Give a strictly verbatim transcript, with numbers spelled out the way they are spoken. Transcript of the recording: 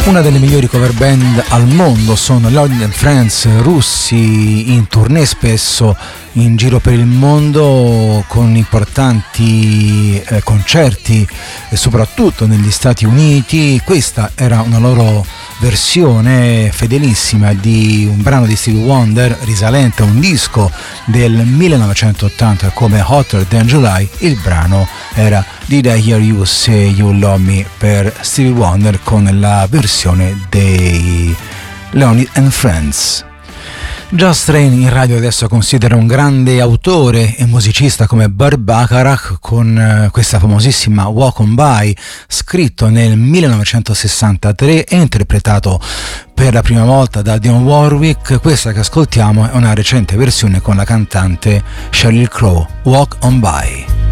Una delle migliori cover band al mondo sono Lonely and Friends, russi in tournée spesso in giro per il mondo con importanti eh, concerti e soprattutto negli Stati Uniti. Questa era una loro versione fedelissima di un brano di Stevie Wonder risalente a un disco del millenovecentottanta come Hotter Than July. Il brano era Did I Hear You Say You Love Me per Stevie Wonder con la versione dei Lonely and Friends. Josh Train in radio adesso considera un grande autore e musicista come Burt Bacharach con questa famosissima Walk On By, scritto nel millenovecentosessantatré e interpretato per la prima volta da Dionne Warwick. Questa che ascoltiamo è una recente versione con la cantante Sheryl Crow, Walk On By.